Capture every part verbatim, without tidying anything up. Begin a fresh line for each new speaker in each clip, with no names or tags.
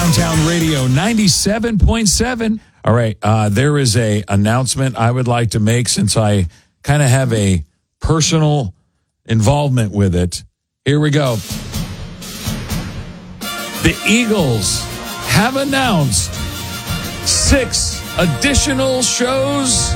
Downtown Radio ninety-seven point seven. All right, uh, there is a announcement I would like to make since I kind of have a personal involvement with it. Here we go. The Eagles have announced six additional shows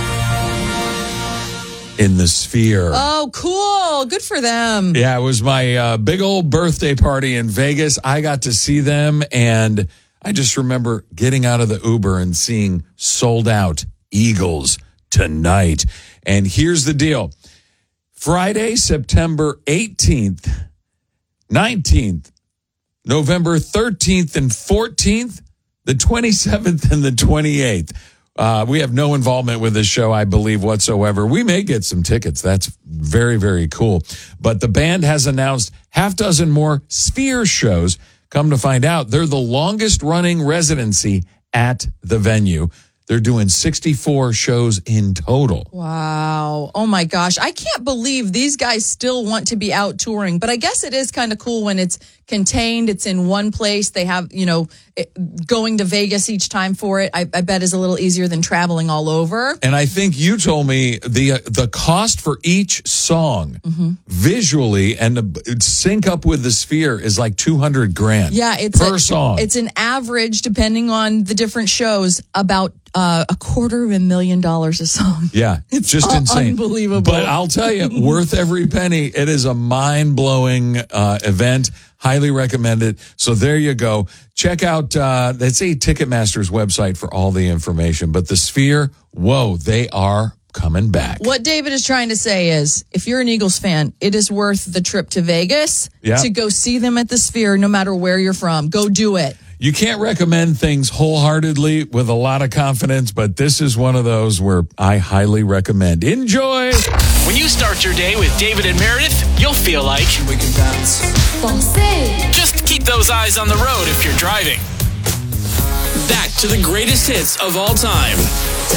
in the Sphere.
Oh, cool. Good for them.
Yeah, it was my uh, big old birthday party in Vegas. I got to see them, and I just remember getting out of the Uber and seeing sold out Eagles tonight. And here's the deal. Friday, September eighteenth, nineteenth, November thirteenth and fourteenth, the twenty-seventh and the twenty-eighth. Uh, we have no involvement with this show, I believe, whatsoever. We may get some tickets. That's very, very cool. But the band has announced half dozen more Sphere shows. Come to find out, they're the longest running residency at the venue. They're doing sixty-four shows in total.
Wow. Oh, my gosh. I can't believe these guys still want to be out touring. But I guess it is kind of cool when it's contained. It's in one place. They have, you know, it, going to Vegas each time for it, I, I bet is a little easier than traveling all over.
And I think you told me the uh, the cost for each song mm-hmm. visually and uh, sync up with the Sphere is like two hundred grand
yeah, it's
per
a,
song.
It's an average, depending on the different shows, about uh, a quarter of a million dollars a song.
Yeah,
it's
just insane.
Unbelievable.
But I'll tell you, worth every penny. It is a mind-blowing uh, event. Highly recommend it. So there you go. Check out, uh, that's a Ticketmaster's website for all the information. But the Sphere, whoa, they are coming back.
What David is trying to say is, if you're an Eagles fan, it is worth the trip to Vegas
yeah.
to go see them at the Sphere, no matter where you're from. Go do it.
You can't recommend things wholeheartedly with a lot of confidence, but this is one of those where I highly recommend. Enjoy!
When you start your day with David and Meredith, you'll feel like we can dance. Just keep those eyes on the road if you're driving. Back to the greatest hits of all time.